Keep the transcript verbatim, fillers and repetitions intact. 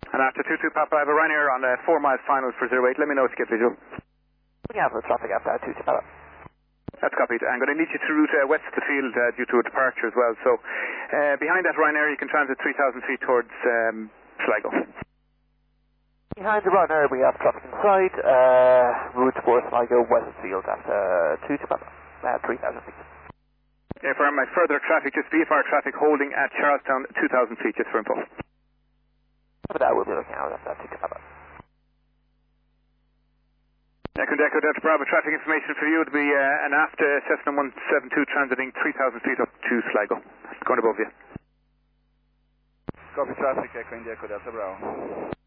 And after two two Papa, I have a Ryanair on uh, four miles final for zero eight. Let me know if you get visual. Yeah, for traffic after two two Papa. That's copied. I'm going to need you to route uh, west of the field uh, due to a departure as well. So uh, behind that Ryanair, you can transit three thousand feet towards um, Sligo. Behind the runner, we have traffic inside. Uh, route for Sligo west of field after two two Papa. Uh, three thousand feet. Yeah, for my further traffic, just V F R traffic holding at Charlestown, two thousand feet, just for info. For that, we'll be looking out after two two Papa. Echo Deco Delta Bravo traffic information for you would be uh, an aft uh, Cessna one seventy-two transiting three thousand feet up to Sligo. Going above you. Copy traffic, Echo India Echo Delta Bravo.